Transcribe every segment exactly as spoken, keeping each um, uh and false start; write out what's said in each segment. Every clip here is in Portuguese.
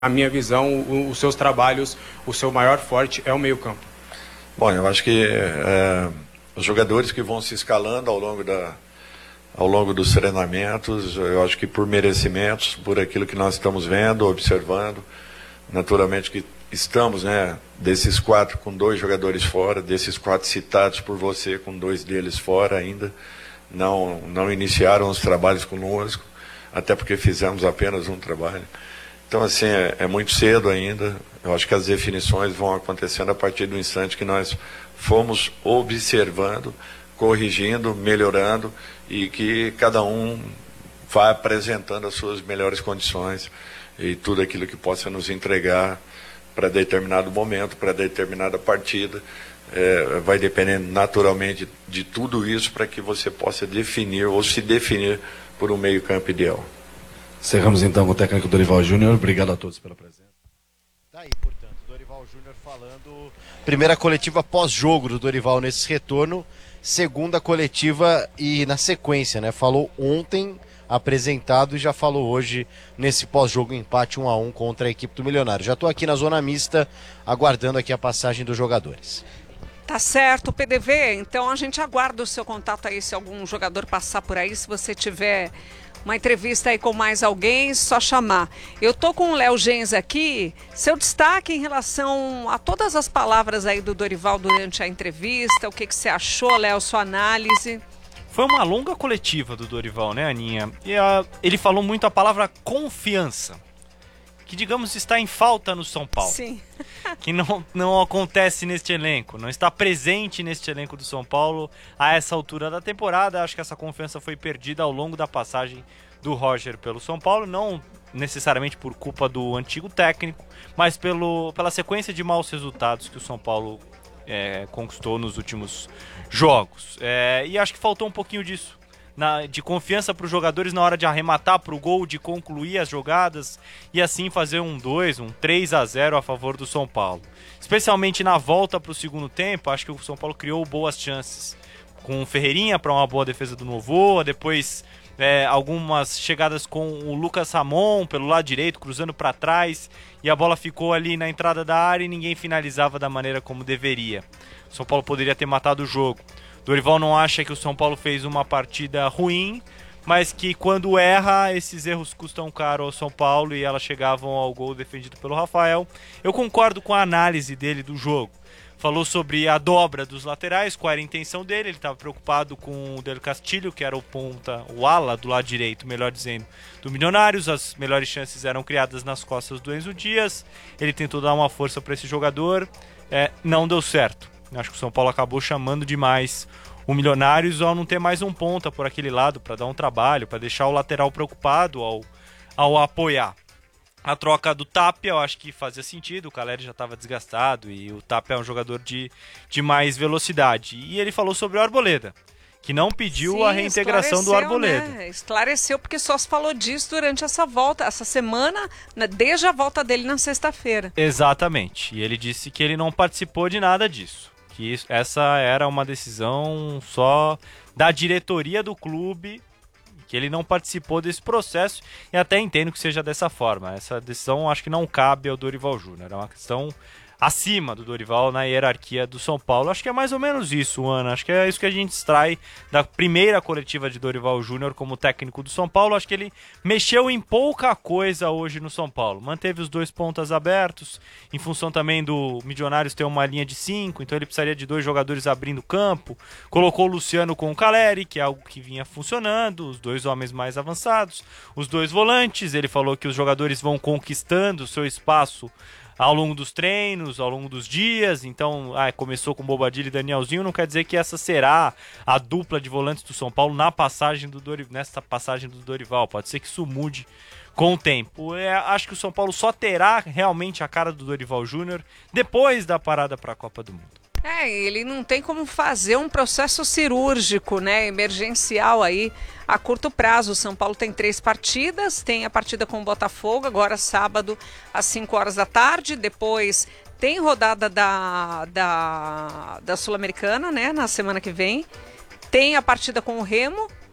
Na minha visão, o, os seus trabalhos, o seu maior forte é o meio-campo. Bom, eu acho que é, os jogadores que vão se escalando ao longo, da, ao longo dos treinamentos, eu acho que por merecimentos, por aquilo que nós estamos vendo, observando, naturalmente que estamos, né, desses quatro com dois jogadores fora, desses quatro citados por você com dois deles fora ainda, não, não iniciaram os trabalhos conosco, até porque fizemos apenas um trabalho. Então, assim, é, é muito cedo ainda. Eu acho que as definições vão acontecendo a partir do instante que nós fomos observando, corrigindo, melhorando e que cada um vai apresentando as suas melhores condições e tudo aquilo que possa nos entregar para determinado momento, para determinada partida. É, vai dependendo naturalmente de tudo isso para que você possa definir ou se definir por um meio-campo ideal. Encerramos então com o técnico Dorival Júnior. Obrigado a todos pela presença. Daí, portanto, Dorival Júnior falando. Primeira coletiva pós-jogo do Dorival nesse retorno. Segunda coletiva e na sequência, né? Falou ontem apresentado e já falou hoje nesse pós-jogo empate um a um contra a equipe do Milionário. Já estou aqui na zona mista aguardando aqui a passagem dos jogadores. Tá certo, P D V. Então a gente aguarda o seu contato aí se algum jogador passar por aí, se você tiver uma entrevista aí com mais alguém, só chamar. Eu tô com o Léo Gens aqui. Seu destaque em relação a todas as palavras aí do Dorival durante a entrevista, o que, que você achou, Léo, sua análise? Foi uma longa coletiva do Dorival, né, Aninha? E a, ele falou muito a palavra confiança, que, digamos, está em falta no São Paulo. Sim. Que não, não acontece neste elenco, não está presente neste elenco do São Paulo a essa altura da temporada. Acho que essa confiança foi perdida ao longo da passagem do Roger pelo São Paulo, não necessariamente por culpa do antigo técnico, mas pelo, pela sequência de maus resultados que o São Paulo é, conquistou nos últimos jogos. É, e acho que faltou um pouquinho disso. Na, de confiança para os jogadores na hora de arrematar para o gol, de concluir as jogadas e assim fazer um dois, um três a zero a favor do São Paulo. Especialmente na volta para o segundo tempo, acho que o São Paulo criou boas chances. Com o Ferreirinha para uma boa defesa do Novoa, depois é, algumas chegadas com o Lucas Ramon pelo lado direito, cruzando para trás, e a bola ficou ali na entrada da área e ninguém finalizava da maneira como deveria. O São Paulo poderia ter matado o jogo. Dorival não acha que o São Paulo fez uma partida ruim, mas que quando erra, esses erros custam caro ao São Paulo e elas chegavam ao gol defendido pelo Rafael. Eu concordo com a análise dele do jogo. Falou sobre a dobra dos laterais, qual era a intenção dele. Ele estava preocupado com o Del Castillo, que era o ponta, o ala do lado direito, melhor dizendo, do Milionários. As melhores chances eram criadas nas costas do Enzo Dias. Ele tentou dar uma força para esse jogador, é, não deu certo. Acho que o São Paulo acabou chamando demais o Milionários ao não ter mais um ponta por aquele lado para dar um trabalho, para deixar o lateral preocupado ao, ao apoiar. A troca do Tapia eu acho que fazia sentido, o Caleri já estava desgastado e o Tapia é um jogador de, de mais velocidade. E ele falou sobre o Arboleda, que não pediu Sim, a reintegração do Arboleda. Né? Esclareceu, porque só se falou disso durante essa volta, essa semana, desde a volta dele na sexta-feira. Exatamente, e ele disse que ele não participou de nada disso. Que isso, essa era uma decisão só da diretoria do clube, que ele não participou desse processo, e até entendo que seja dessa forma. Essa decisão acho que não cabe ao Dorival Júnior, é uma questão acima do Dorival na hierarquia do São Paulo. Acho que é mais ou menos isso, Ana. Acho que é isso que a gente extrai da primeira coletiva de Dorival Júnior como técnico do São Paulo. Acho que ele mexeu em pouca coisa hoje no São Paulo. Manteve os dois pontas abertos, em função também do Milionários ter uma linha de cinco, então ele precisaria de dois jogadores abrindo campo. Colocou o Luciano com o Caleri, que é algo que vinha funcionando, os dois homens mais avançados, os dois volantes. Ele falou que os jogadores vão conquistando o seu espaço ao longo dos treinos, ao longo dos dias. Então, ah, começou com Bobadilha e Danielzinho, não quer dizer que essa será a dupla de volantes do São Paulo na passagem do Dorival, nesta passagem do Dorival. Pode ser que isso mude com o tempo. É, acho que o São Paulo só terá realmente a cara do Dorival Júnior depois da parada para a Copa do Mundo. É, ele não tem como fazer um processo cirúrgico, né, emergencial aí a curto prazo. O São Paulo tem três partidas, tem a partida com o Botafogo, agora sábado às cinco horas da tarde, depois tem rodada da, da, da Sul-Americana, né, na semana que vem, tem a partida com o Remo,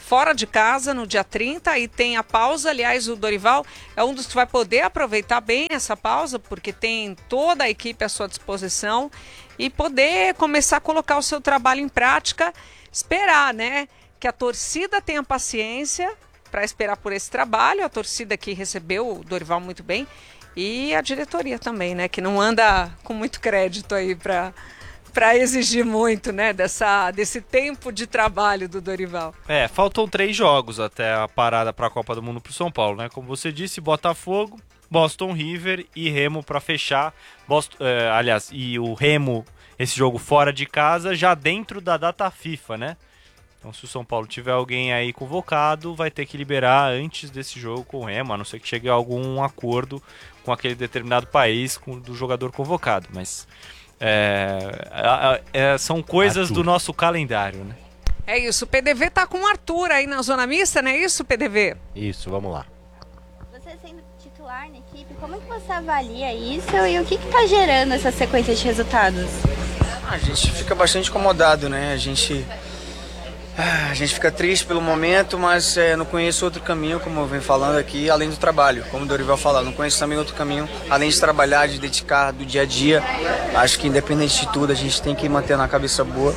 fora de casa no dia trinta e tem a pausa. Aliás, o Dorival é um dos que vai poder aproveitar bem essa pausa, porque tem toda a equipe à sua disposição e poder começar a colocar o seu trabalho em prática, esperar, né, que a torcida tenha paciência para esperar por esse trabalho, a torcida que recebeu o Dorival muito bem e a diretoria também, né, que não anda com muito crédito aí para para exigir muito, né, dessa, desse tempo de trabalho do Dorival. É, faltam três jogos até a parada para a Copa do Mundo pro São Paulo, né? Como você disse, Botafogo, Boston River e Remo para fechar. Boston, é, aliás, e o Remo, esse jogo fora de casa, já dentro da data FIFA, né? Então, se o São Paulo tiver alguém aí convocado, vai ter que liberar antes desse jogo com o Remo, a não ser que chegue a algum acordo com aquele determinado país com, do jogador convocado. Mas é, é, é, são coisas Arthur. do nosso calendário, né? É isso, o P D V tá com o Arthur aí na zona mista, não é isso, P D V? Isso, vamos lá. Você sendo titular na equipe, como é que você avalia isso e o que está gerando essa sequência de resultados? A gente fica bastante incomodado, né? A gente, a gente fica triste pelo momento, mas é, não conheço outro caminho, como eu venho falando aqui, além do trabalho. Como o Dorival falou, não conheço também outro caminho, além de trabalhar, de dedicar do dia a dia. Acho que independente de tudo, a gente tem que manter na cabeça boa.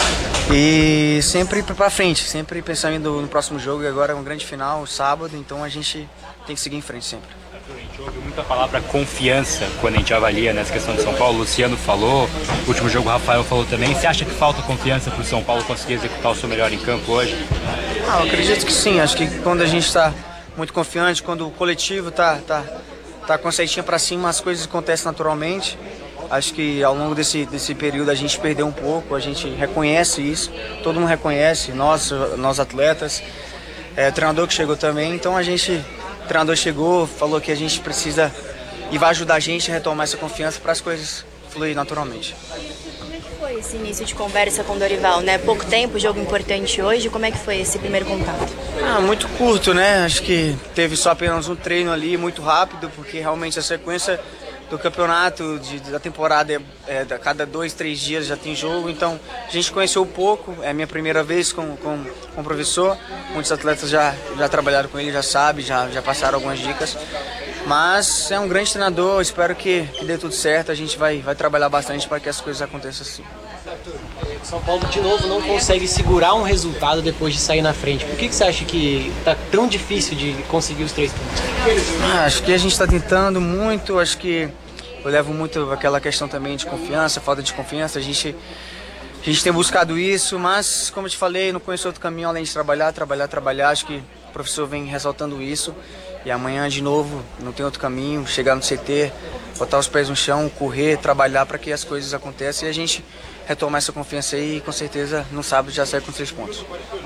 E sempre ir para frente, sempre pensando no próximo jogo, e agora é um grande final, sábado, então a gente tem que seguir em frente sempre. A gente ouve muita palavra confiança quando a gente avalia nessa questão de São Paulo. O Luciano falou, o último jogo o Rafael falou também. Você acha que falta confiança para o São Paulo conseguir executar o seu melhor em campo hoje? Ah, eu acredito que sim, acho que quando a gente está muito confiante, quando o coletivo está tá, tá com a setinha para cima, as coisas acontecem naturalmente. Acho que ao longo desse, desse período a gente perdeu um pouco, a gente reconhece isso, todo mundo reconhece, nós, nós atletas, é, o treinador que chegou também, então a gente, o treinador chegou, falou que a gente precisa e vai ajudar a gente a retomar essa confiança para as coisas fluírem naturalmente. Como é que foi esse início de conversa com o Dorival, né? Pouco tempo, jogo importante hoje, como é que foi esse primeiro contato? Ah, muito curto, né? Acho que teve só apenas um treino ali, muito rápido, porque realmente a sequência do campeonato, de, da temporada, é, é, a cada dois, três dias já tem jogo, então a gente conheceu pouco, é a minha primeira vez com, com, com o professor, muitos atletas já, já trabalharam com ele, já sabem, já, já passaram algumas dicas, mas é um grande treinador, espero que, que dê tudo certo, a gente vai, vai trabalhar bastante para que as coisas aconteçam assim. São Paulo de novo não consegue segurar um resultado depois de sair na frente. Por que, que você acha que está tão difícil de conseguir os três pontos? Ah, acho que a gente está tentando muito, acho que eu levo muito aquela questão também de confiança, falta de confiança, a gente, a gente tem buscado isso, mas como eu te falei, não conheço outro caminho além de trabalhar, trabalhar, trabalhar, acho que o professor vem ressaltando isso e amanhã de novo não tem outro caminho, chegar no C T, botar os pés no chão, correr, trabalhar para que as coisas aconteçam e a gente retomar essa confiança aí e com certeza no sábado já sai com três pontos.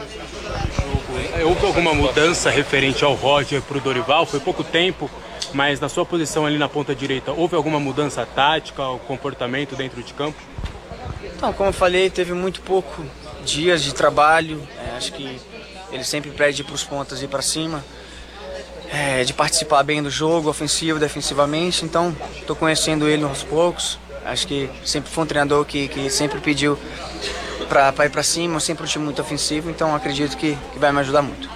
Houve alguma mudança referente ao Roger para o Dorival? Foi pouco tempo, mas na sua posição ali na ponta direita, houve alguma mudança tática, o comportamento dentro de campo? Então, como eu falei, teve muito pouco dias de trabalho, é, acho que ele sempre pede para os pontas ir para cima, é, de participar bem do jogo, ofensivo, defensivamente, então estou conhecendo ele aos poucos, acho que sempre foi um treinador que, que sempre pediu para ir para cima, sempre um time muito ofensivo, então acredito que, que vai me ajudar muito.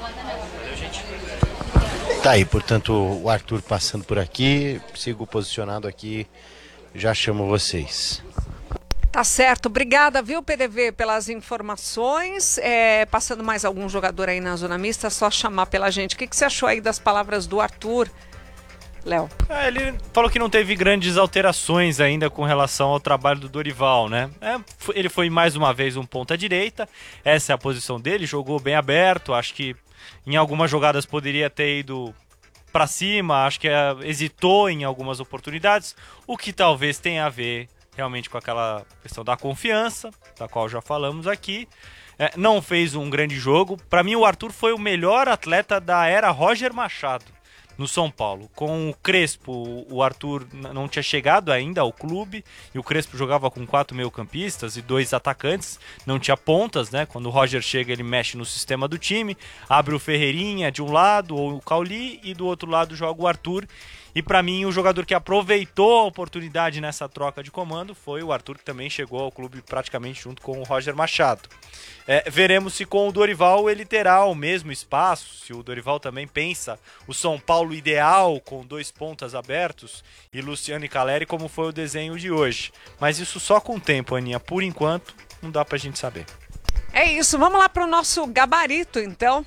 Tá aí, portanto, o Arthur passando por aqui, sigo posicionado aqui, já chamo vocês. Tá certo, obrigada, viu, P D V, pelas informações. É, passando mais algum jogador aí na zona mista, é só chamar pela gente. O que, que você achou aí das palavras do Arthur, Léo? É, ele falou que não teve grandes alterações ainda com relação ao trabalho do Dorival, né? É, ele foi mais uma vez um ponta-direita, essa é a posição dele, jogou bem aberto, acho que em algumas jogadas poderia ter ido para cima, acho que é, hesitou em algumas oportunidades, o que talvez tenha a ver realmente com aquela questão da confiança, da qual já falamos aqui. É, não fez um grande jogo. Para mim, o Arthur foi o melhor atleta da era Roger Machado no São Paulo. Com o Crespo, o Arthur não tinha chegado ainda ao clube e o Crespo jogava com quatro meio-campistas e dois atacantes, não tinha pontas, né? Quando o Roger chega, ele mexe no sistema do time, abre o Ferreirinha de um lado ou o Cauli e do outro lado joga o Arthur. E para mim, o jogador que aproveitou a oportunidade nessa troca de comando foi o Arthur, que também chegou ao clube praticamente junto com o Roger Machado. É, veremos se com o Dorival ele terá o mesmo espaço, se o Dorival também pensa o São Paulo ideal com dois pontas abertos e Luciano e Caleri, como foi o desenho de hoje. Mas isso só com o tempo, Aninha. Por enquanto, não dá pra gente saber. É isso, vamos lá pro nosso gabarito, então.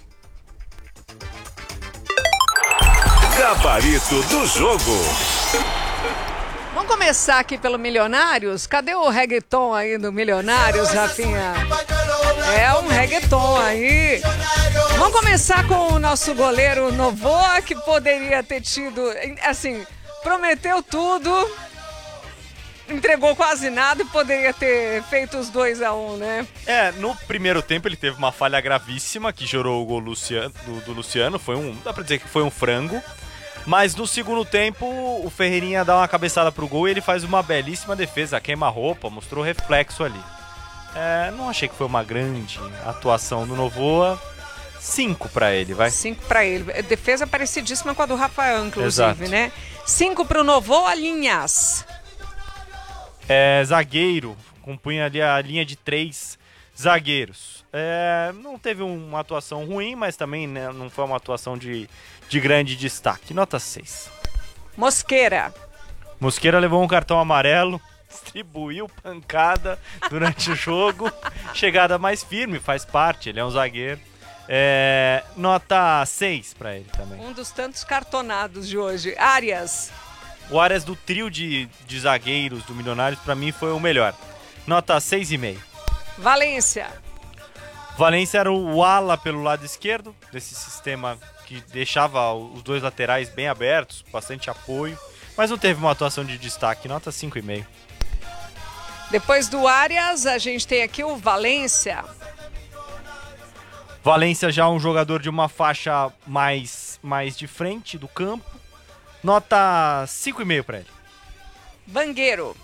Gabarito do jogo. Vamos começar aqui pelo Milionários. Cadê o reggaeton aí do Milionários, Rafinha? É um reggaeton aí. Vamos começar com o nosso goleiro Novoa, que poderia ter tido, assim, prometeu tudo, entregou quase nada e poderia ter feito os dois a um, né? É, no primeiro tempo ele teve uma falha gravíssima que gerou o gol Luciano, do, do Luciano. Foi um, dá pra dizer que foi um frango. Mas no segundo tempo o Ferreirinha dá uma cabeçada pro gol e ele faz uma belíssima defesa, queima-roupa, mostrou reflexo ali. É, não achei que foi uma grande atuação do Novoa. Cinco pra ele, vai. Cinco pra ele. Defesa parecidíssima com a do Rafael, inclusive, Exato. né? Cinco pro Novoa, Linhas. É, zagueiro, compunha ali a linha de três zagueiros. É, não teve uma atuação ruim, mas também, né, não foi uma atuação de, de grande destaque. Nota seis. Mosqueira. Mosqueira levou um cartão amarelo, distribuiu pancada durante o jogo. Chegada mais firme, faz parte, ele é um zagueiro. É, nota seis pra ele também. Um dos tantos cartonados de hoje. Arias. O Arias do trio de, de zagueiros do Milionários, pra mim, foi o melhor. Nota seis vírgula cinco. Valência. Valência era o ala pelo lado esquerdo, desse sistema que deixava os dois laterais bem abertos, bastante apoio, mas não teve uma atuação de destaque. Nota cinco vírgula cinco. Depois do Arias, a gente tem aqui o Valência. Valência já um jogador de uma faixa mais, mais de frente do campo. Nota cinco vírgula cinco para ele. Bangueiro.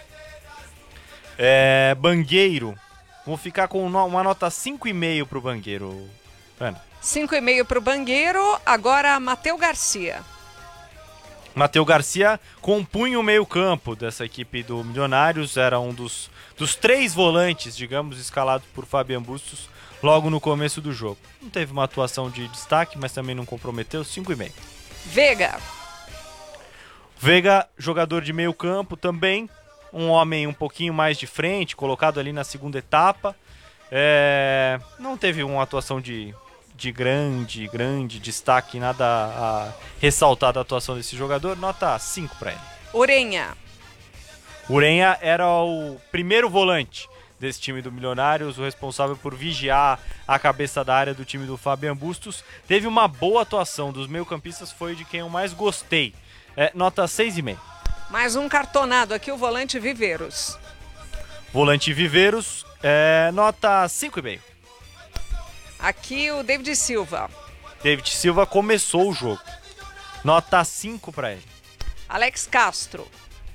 É, Bangueiro. Vou ficar com uma nota cinco vírgula cinco pro Bangueiro. Ana. cinco vírgula cinco pro Bangueiro. Agora, Matheus Garcia. Matheus Garcia compunha o meio-campo dessa equipe do Milionários. Era um dos, dos três volantes, digamos, escalados por Fabian Bustos logo no começo do jogo. Não teve uma atuação de destaque, mas também não comprometeu. cinco vírgula cinco. Veiga. Veiga, jogador de meio campo também, um homem um pouquinho mais de frente, colocado ali na segunda etapa. É... Não teve uma atuação de, de grande, grande destaque, nada a ressaltar da atuação desse jogador. Nota cinco para ele. Urenha. Urenha era o primeiro volante desse time do Milionários, o responsável por vigiar a cabeça da área do time do Fabian Bustos. Teve uma boa atuação dos meio-campistas, foi de quem eu mais gostei. É, nota seis vírgula cinco. Mais um cartonado aqui, o volante Viveiros. Volante Viveiros, é, nota cinco vírgula cinco. Aqui o David Silva. David Silva começou o jogo. Nota cinco para ele. Alex Castro.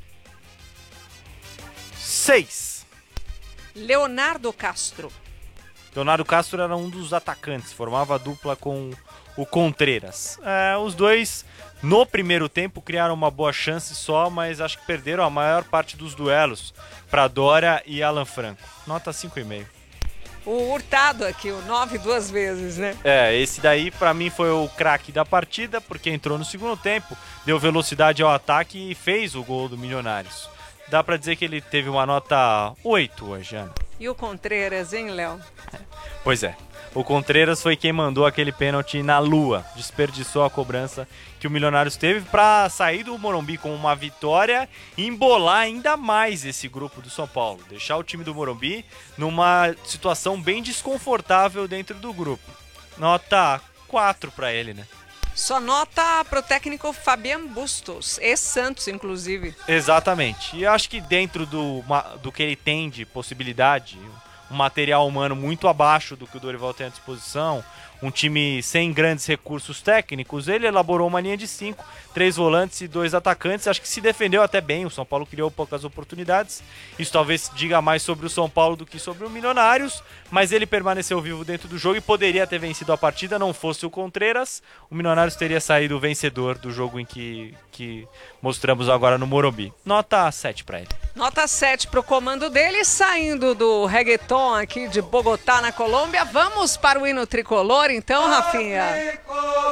seis. Leonardo Castro. Leonardo Castro era um dos atacantes, formava a dupla com o Contreras. É, os dois, no primeiro tempo, criaram uma boa chance só, mas acho que perderam a maior parte dos duelos para Dória e Alan Franco. Nota cinco vírgula cinco. O Hurtado aqui, o nove duas vezes, né? É, esse daí para mim foi o craque da partida, porque entrou no segundo tempo, deu velocidade ao ataque e fez o gol do Milionários. Dá pra dizer que ele teve uma nota oito hoje, Ana. E o Contreras, hein, Léo? Pois é. O Contreras foi quem mandou aquele pênalti na lua. Desperdiçou a cobrança que o Milionários teve pra sair do Morumbi com uma vitória e embolar ainda mais esse grupo do São Paulo. Deixar o time do Morumbi numa situação bem desconfortável dentro do grupo. Nota quatro pra ele, né? Só nota pro técnico Fabian Bustos, ex-Santos, inclusive. Exatamente. E eu acho que dentro do, do que ele tem de possibilidade, um material humano muito abaixo do que o Dorival tem à disposição, um time sem grandes recursos técnicos, ele elaborou uma linha de cinco, três volantes e dois atacantes. Acho que se defendeu até bem, o São Paulo criou poucas oportunidades. Isso talvez diga mais sobre o São Paulo do que sobre o Milionários, mas ele permaneceu vivo dentro do jogo e poderia ter vencido a partida, não fosse o Contreras. O Milionários teria saído vencedor do jogo em que, que mostramos agora no Morumbi. Nota sete para ele. Nota sete para o comando dele, saindo do reggaeton aqui de Bogotá, na Colômbia. Vamos para o hino tricolor, então, Rafinha.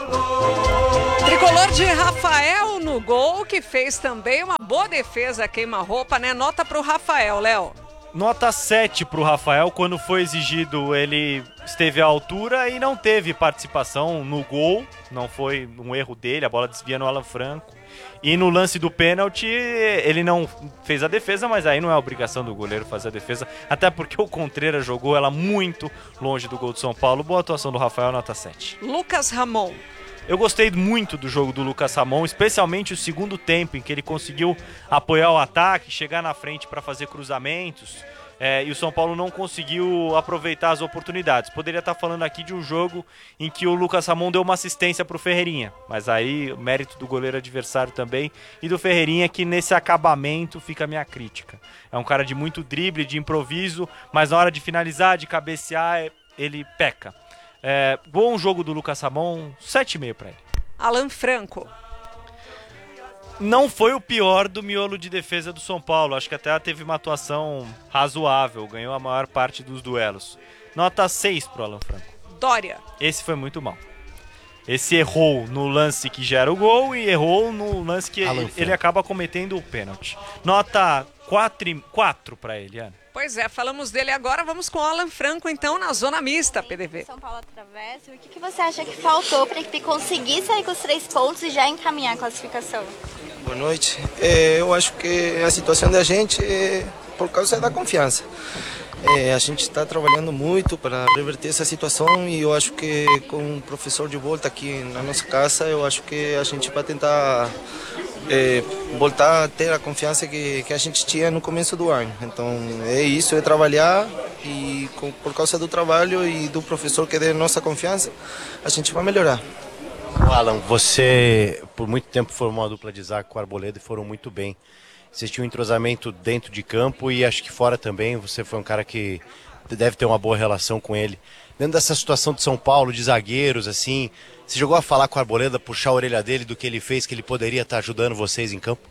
Tricolor de Rafael no gol, que fez também uma boa defesa queima-roupa, né? Nota para o Rafael, Léo. Nota sete para o Rafael. Quando foi exigido, ele esteve à altura e não teve participação no gol. Não foi um erro dele, a bola desvia no Alan Franco. E no lance do pênalti, ele não fez a defesa, mas aí não é obrigação do goleiro fazer a defesa, até porque o Contreras jogou ela muito longe do gol do São Paulo. Boa atuação do Rafael, nota sete. Lucas Ramon. Eu gostei muito do jogo do Lucas Ramon, especialmente o segundo tempo, em que ele conseguiu apoiar o ataque, chegar na frente para fazer cruzamentos. É, e o São Paulo não conseguiu aproveitar as oportunidades. Poderia estar falando aqui de um jogo em que o Lucas Ramon deu uma assistência para o Ferreirinha, mas aí o mérito do goleiro adversário também e do Ferreirinha, que nesse acabamento fica a minha crítica. É um cara de muito drible, de improviso, mas na hora de finalizar, de cabecear, ele peca. É, bom jogo do Lucas Ramon, sete e meio para ele. Alan Franco. Não foi o pior do miolo de defesa do São Paulo. Acho que até teve uma atuação razoável. Ganhou a maior parte dos duelos. Nota seis pro Alan Franco. Dória. Esse foi muito mal. Esse errou no lance que gera o gol e errou no lance que ele, ele acaba cometendo o pênalti. Nota quatro para ele, Ana. Pois é, falamos dele agora. Vamos com o Alan Franco, então, na zona mista, P D V. São Paulo atravessa. O que, que você acha que faltou para a equipe conseguir sair com os três pontos e já encaminhar a classificação? Boa noite. É, eu acho que a situação da gente é por causa da confiança. É, a gente está trabalhando muito para reverter essa situação e eu acho que com o professor de volta aqui na nossa casa, eu acho que a gente vai tentar é, voltar a ter a confiança que, que a gente tinha no começo do ano. Então é isso, é trabalhar e com, por causa do trabalho e do professor que dê nossa confiança, a gente vai melhorar. Alan, você por muito tempo formou uma dupla de zaga com o Arboleda e foram muito bem. Você tinha um entrosamento dentro de campo e acho que fora também. Você foi um cara que deve ter uma boa relação com ele. Dentro dessa situação de São Paulo, de zagueiros, assim, você chegou a falar com o Arboleda, puxar a orelha dele do que ele fez, que ele poderia estar ajudando vocês em campo?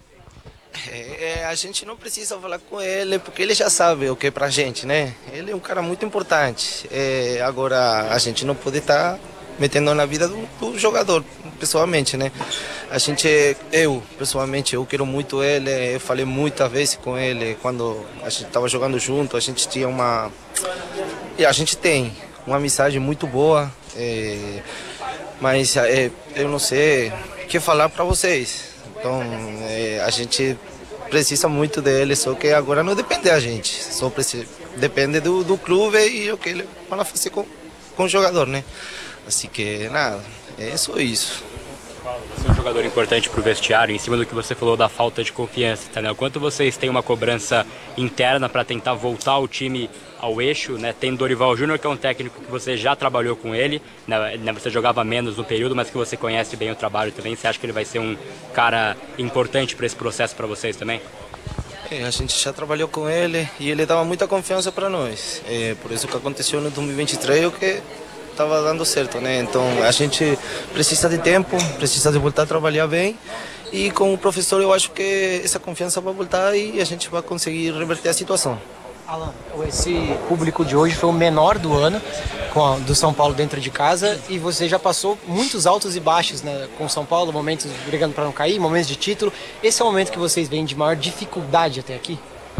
É, a gente não precisa falar com ele porque ele já sabe o que é pra gente, né? Ele é um cara muito importante. É, agora, a gente não pode estar metendo na vida do, do jogador, pessoalmente, né? A gente, eu, pessoalmente, eu quero muito ele, eu falei muitas vezes com ele, quando a gente estava jogando junto, a gente tinha uma... E a gente tem uma amizade muito boa, é, mas é, eu não sei o que falar para vocês. Então, é, a gente precisa muito dele, só que agora não depende da gente, só precisa, depende do, do clube e o que ele vai fazer com, com o jogador, né? Assim que, nada, é só isso. Você é um jogador importante para o vestiário, em cima do que você falou da falta de confiança, tá, né? Quanto vocês têm uma cobrança interna para tentar voltar o time ao eixo, né? Tem Dorival Júnior, que é um técnico que você já trabalhou com ele, né? Você jogava menos no período, mas que você conhece bem o trabalho também. Você acha que ele vai ser um cara importante para esse processo para vocês também? É, a gente já trabalhou com ele e ele dava muita confiança para nós. É, por isso que aconteceu no dois mil e vinte e três, o que estava dando certo, né? Então a gente precisa de tempo, precisa de voltar a trabalhar bem e com o professor eu acho que essa confiança vai voltar e a gente vai conseguir reverter a situação. Alan, esse público de hoje foi o menor do ano com a, do São Paulo dentro de casa e você já passou muitos altos e baixos, né, com o São Paulo, momentos brigando para não cair, momentos de título. Esse é o momento que vocês veem de maior dificuldade até aqui?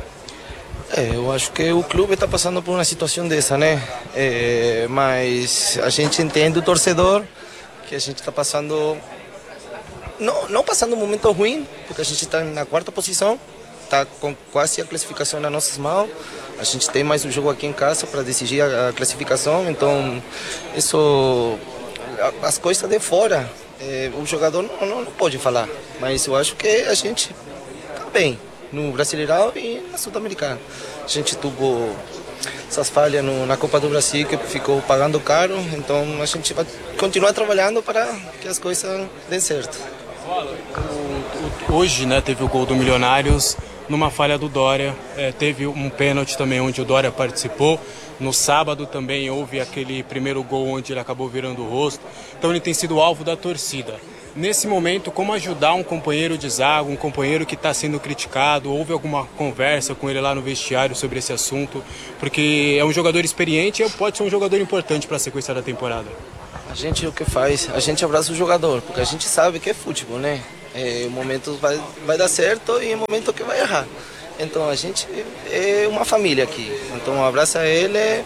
É, eu acho que o clube está passando por uma situação dessa, né? É, mas a gente entende o torcedor que a gente está passando, não, não passando um momento ruim, porque a gente está na quarta posição, está com quase a classificação nas nossas mãos. A gente tem mais um jogo aqui em casa para decidir a, a classificação, então isso, as coisas de fora, é, o jogador não, não, não pode falar, mas eu acho que a gente está bem no Brasileirão e na Sul-Americana. A gente teve essas falhas no, na Copa do Brasil que ficou pagando caro. Então a gente vai continuar trabalhando para que as coisas dêem certo. Hoje, né, teve o gol do Milionários numa falha do Dória, é, teve um pênalti também onde o Dória participou. No sábado também houve aquele primeiro gol onde ele acabou virando o rosto. Então ele tem sido alvo da torcida. Nesse momento, como ajudar um companheiro de zaga, um companheiro que está sendo criticado? Houve alguma conversa com ele lá no vestiário sobre esse assunto? Porque é um jogador experiente e pode ser um jogador importante para a sequência da temporada. A gente o que faz? A gente abraça o jogador, porque a gente sabe que é futebol, né? É, o momento vai, vai dar certo e o momento que vai errar. Então a gente é uma família aqui. Então abraça ele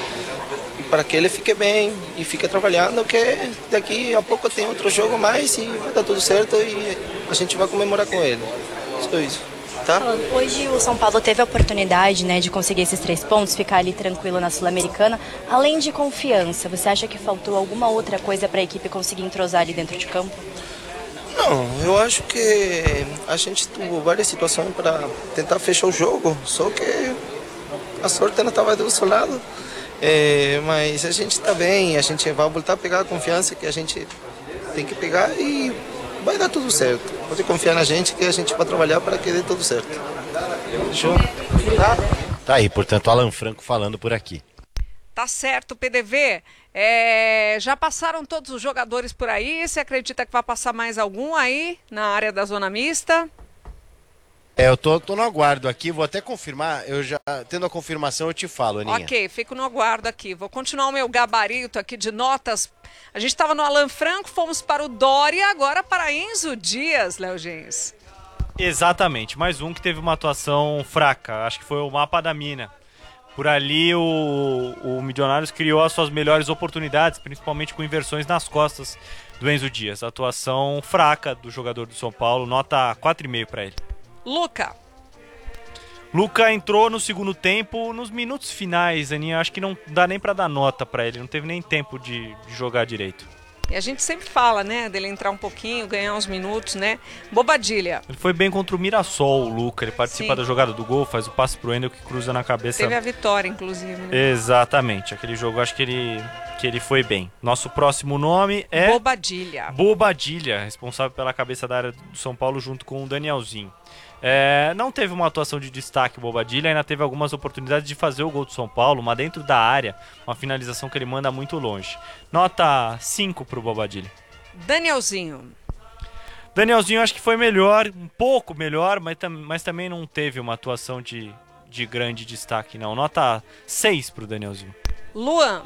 para que ele fique bem e fique trabalhando, que daqui a pouco tem outro jogo mais e vai dar tudo certo e a gente vai comemorar com ele. Só isso. Tá? Hoje o São Paulo teve a oportunidade, né, de conseguir esses três pontos, ficar ali tranquilo na Sul-Americana. Além de confiança, você acha que faltou alguma outra coisa para a equipe conseguir entrosar ali dentro de campo? Não, eu acho que a gente teve várias situações para tentar fechar o jogo, só que a sorte não estava do nosso lado. É, mas a gente está bem, a gente vai voltar a pegar a confiança que a gente tem que pegar e vai dar tudo certo. Pode confiar na gente que a gente vai trabalhar para que dê tudo certo. Fechou? Tá? Tá aí, portanto, Alan Franco falando por aqui. Tá certo, P D V. É, já passaram todos os jogadores por aí? Você acredita que vai passar mais algum aí na área da zona mista? É, eu tô, tô no aguardo aqui, vou até confirmar, eu já, tendo a confirmação eu te falo, Aninha. Ok, fico no aguardo aqui. Vou continuar o meu gabarito aqui de notas. A gente estava no Alan Franco, fomos para o Dória, agora para Enzo Dias, Léo Gens. Exatamente, mais um que teve uma atuação fraca, acho que foi o Mapa da Mina. Por ali o, o Milionários criou as suas melhores oportunidades, principalmente com inversões nas costas do Enzo Dias. Atuação fraca do jogador do São Paulo, nota quatro e meio para ele. Luca. Luca entrou no segundo tempo, nos minutos finais, Aninha, acho que não dá nem para dar nota para ele, não teve nem tempo de, de jogar direito. E a gente sempre fala, né, dele entrar um pouquinho, ganhar uns minutos, né? Bobadilha. Ele foi bem contra o Mirassol, o Luca, ele participa Sim. da jogada do gol, faz o passe pro Wendel que cruza na cabeça. Teve a vitória, inclusive, né? Exatamente, aquele jogo acho que ele, que ele foi bem. Nosso próximo nome é... Bobadilha. Bobadilha, responsável pela cabeça da área do São Paulo junto com o Danielzinho. É, não teve uma atuação de destaque, Bobadilha, ainda teve algumas oportunidades de fazer o gol do São Paulo, mas dentro da área, uma finalização que ele manda muito longe. Nota cinco pro Bobadilha. Danielzinho. Danielzinho acho que foi melhor, um pouco melhor, mas, tam, mas também não teve uma atuação de, de grande destaque, não. Nota seis pro Danielzinho. Luan.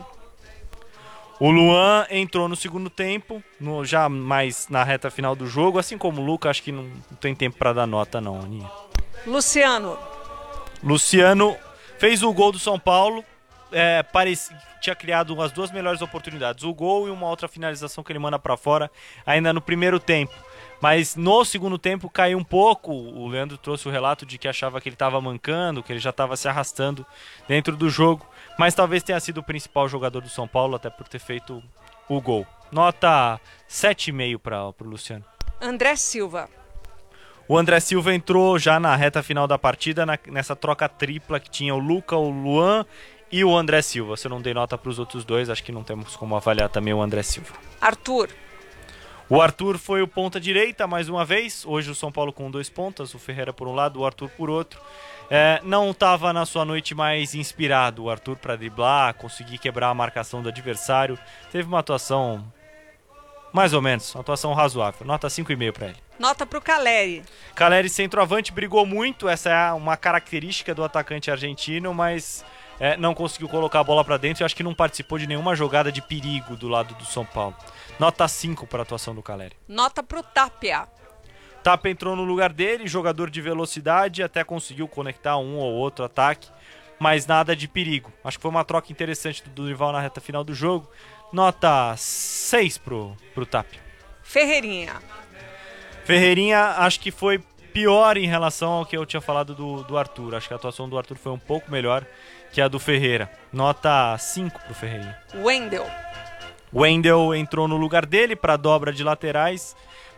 O Luan entrou no segundo tempo, no, já mais na reta final do jogo, assim como o Luca, acho que não, não tem tempo para dar nota não, Aninha. Luciano. Luciano fez o gol do São Paulo, é, pareci, tinha criado as duas melhores oportunidades, o gol e uma outra finalização que ele manda para fora ainda no primeiro tempo. Mas no segundo tempo caiu um pouco, o Leandro trouxe o relato de que achava que ele estava mancando, que ele já estava se arrastando dentro do jogo, mas talvez tenha sido o principal jogador do São Paulo, até por ter feito o gol. Nota sete e meio para o Luciano. André Silva. O André Silva entrou já na reta final da partida, na, nessa troca tripla que tinha o Luca, o Luan e o André Silva. Se eu não dei nota para os outros dois, acho que não temos como avaliar também o André Silva. Arthur. O Arthur foi o ponta direita mais uma vez, hoje o São Paulo com dois pontas, o Ferreira por um lado, o Arthur por outro. É, não estava na sua noite mais inspirado o Arthur para driblar, conseguir quebrar a marcação do adversário. Teve uma atuação mais ou menos, uma atuação razoável, nota cinco e meio para ele. Nota para o Caleri. Caleri centroavante, brigou muito, essa é uma característica do atacante argentino, mas é, não conseguiu colocar a bola para dentro e acho que não participou de nenhuma jogada de perigo do lado do São Paulo. Nota cinco para a atuação do Caleri. Nota para o Tapia. Tapia entrou no lugar dele, jogador de velocidade, até conseguiu conectar um ou outro ataque, mas nada de perigo. Acho que foi uma troca interessante do Dorival na reta final do jogo. Nota seis pro, pro Tapia. Ferreirinha. Ferreirinha acho que foi pior em relação ao que eu tinha falado do, do Arthur. Acho que a atuação do Arthur foi um pouco melhor que a do Ferreira. Nota cinco pro Ferreirinha. Wendel. Wendel entrou no lugar dele para dobra de laterais,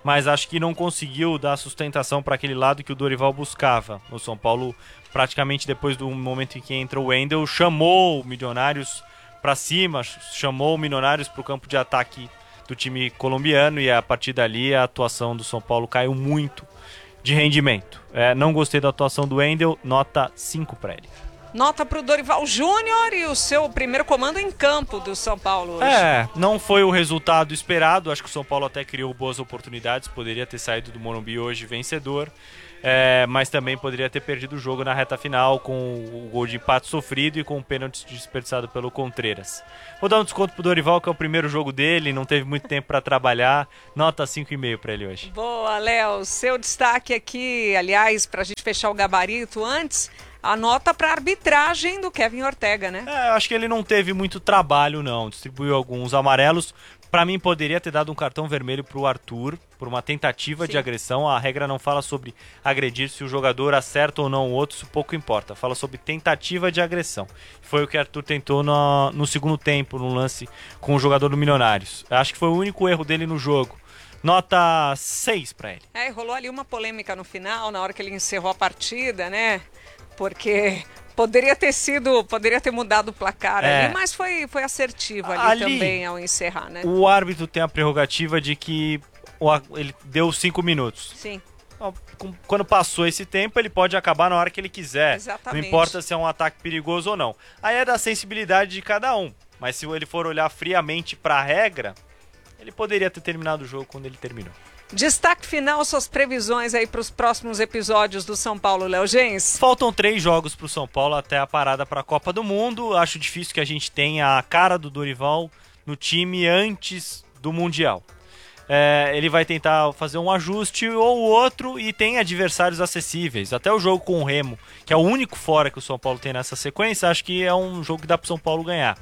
mas acho que não conseguiu dar sustentação para aquele lado que o Dorival buscava. O São Paulo, praticamente depois do momento em que entra o Wendel, chamou o Milionários para cima, chamou o Milionários para o campo de ataque do time colombiano, e a partir dali a atuação do São Paulo caiu muito de rendimento. É, não gostei da atuação do Wendel, nota cinco para ele. Nota para o Dorival Júnior e o seu primeiro comando em campo do São Paulo hoje. É, não foi o resultado esperado, acho que o São Paulo até criou boas oportunidades, poderia ter saído do Morumbi hoje vencedor, é, mas também poderia ter perdido o jogo na reta final com o gol de empate sofrido e com o pênalti desperdiçado pelo Contreras. Vou dar um desconto pro Dorival, que é o primeiro jogo dele, não teve muito tempo para trabalhar, nota cinco e meio para ele hoje. Boa, Léo, seu destaque aqui, aliás, para a gente fechar o gabarito antes, a nota para a arbitragem do Kevin Ortega, né? É, eu acho que ele não teve muito trabalho, não, distribuiu alguns amarelos. Para mim, poderia ter dado um cartão vermelho para o Arthur, por uma tentativa Sim. de agressão. A regra não fala sobre agredir, se o jogador acerta ou não o outro, isso pouco importa. Fala sobre tentativa de agressão. Foi o que o Arthur tentou no, no segundo tempo, no lance com o jogador do Milionários. Acho que foi o único erro dele no jogo. Nota seis para ele. É, rolou ali uma polêmica no final, na hora que ele encerrou a partida, né? Porque poderia ter sido, poderia ter mudado o placar é. ali, mas foi, foi assertivo ali, ali também ao encerrar, né? O árbitro tem a prerrogativa de que o, ele deu cinco minutos. Sim. Quando passou esse tempo, ele pode acabar na hora que ele quiser. Exatamente. Não importa se é um ataque perigoso ou não. Aí é da sensibilidade de cada um. Mas se ele for olhar friamente para a regra, ele poderia ter terminado o jogo quando ele terminou. Destaque final, suas previsões aí para os próximos episódios do São Paulo, Léo Gens. Faltam três jogos para o São Paulo até a parada para a Copa do Mundo. Acho difícil que a gente tenha a cara do Dorival no time antes do Mundial. É, ele vai tentar fazer um ajuste ou outro e tem adversários acessíveis. Até o jogo com o Remo, que é o único fora que o São Paulo tem nessa sequência, acho que é um jogo que dá para o São Paulo ganhar.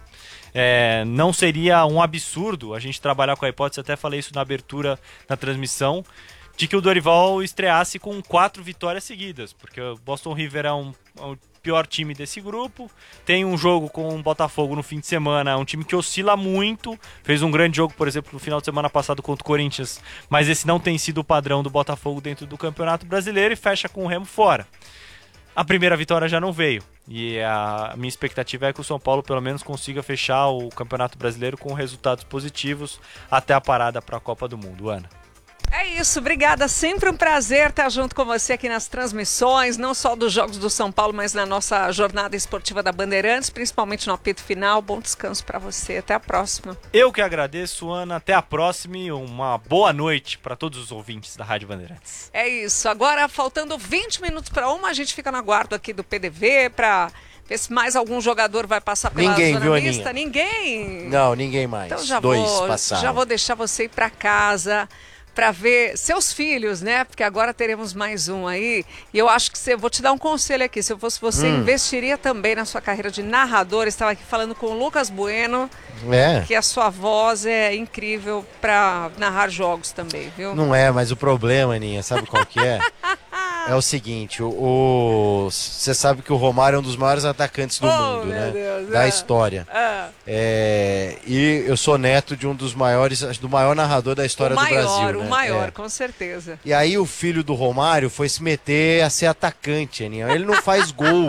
É, não seria um absurdo a gente trabalhar com a hipótese, até falei isso na abertura da transmissão, de que o Dorival estreasse com quatro vitórias seguidas, porque o Boston River é um, é o pior time desse grupo, tem um jogo com o Botafogo no fim de semana, um time que oscila muito, fez um grande jogo, por exemplo, no final de semana passado contra o Corinthians, mas esse não tem sido o padrão do Botafogo dentro do Campeonato Brasileiro, e fecha com o Remo fora. A primeira vitória já não veio, e a minha expectativa é que o São Paulo pelo menos consiga fechar o Campeonato Brasileiro com resultados positivos até a parada para a Copa do Mundo. Ana. É isso, obrigada. Sempre um prazer estar junto com você aqui nas transmissões, não só dos Jogos do São Paulo, mas na nossa jornada esportiva da Bandeirantes, principalmente no apito final. Bom descanso para você. Até a próxima. Eu que agradeço, Ana. Até a próxima e uma boa noite para todos os ouvintes da Rádio Bandeirantes. É isso. Agora, faltando vinte minutos para uma, a gente fica no aguardo aqui do P D V para ver se mais algum jogador vai passar pela ninguém, zona viu, mista. Aninha? Ninguém? Não, ninguém mais. Então já Dois vou, passaram. Já vou deixar você ir para casa para ver seus filhos, né? Porque agora teremos mais um aí. E eu acho que você, vou te dar um conselho aqui. Se eu fosse você, hum. investiria também na sua carreira de narrador. Estava aqui falando com o Lucas Bueno, é. que a sua voz é incrível para narrar jogos também, viu? Não é, mas o problema, Aninha, sabe qual que é? É o seguinte, o você sabe que o Romário é um dos maiores atacantes do oh, mundo, né? Deus, da é. história. É. É, e eu sou neto de um dos maiores, do maior narrador da história o maior, do Brasil. O né? maior, é. com certeza. E aí o filho do Romário foi se meter a ser atacante, Aninha. Ele não faz gol.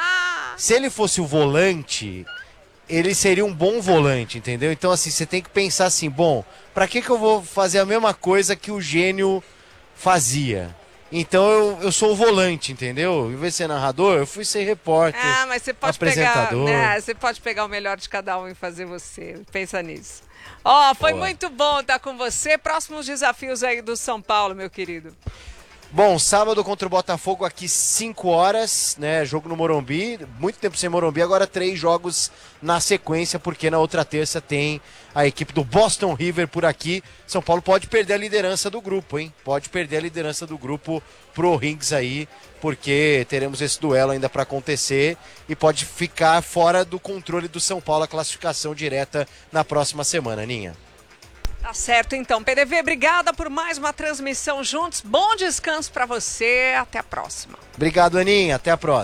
Se ele fosse o volante, ele seria um bom volante, entendeu? Então assim, você tem que pensar assim, bom, pra que que eu vou fazer a mesma coisa que o gênio fazia? Então eu, eu sou o volante, entendeu? Em vez de ser narrador, eu fui ser repórter, ah, mas você pode apresentador. Pegar, né? Você pode pegar o melhor de cada um e fazer você. Pensa nisso. Ó, oh, foi Boa. muito bom estar com você. Próximos desafios aí do São Paulo, meu querido. Bom, sábado contra o Botafogo aqui cinco horas, né? Jogo no Morumbi, muito tempo sem Morumbi, agora três jogos na sequência, porque na outra terça tem a equipe do Boston River por aqui. São Paulo pode perder a liderança do grupo, hein? Pode perder a liderança do grupo pro Rings aí, porque teremos esse duelo ainda para acontecer e pode ficar fora do controle do São Paulo a classificação direta na próxima semana, Aninha. Tá certo, então. P D V, obrigada por mais uma transmissão juntos. Bom descanso para você. Até a próxima. Obrigado, Aninha. Até a próxima.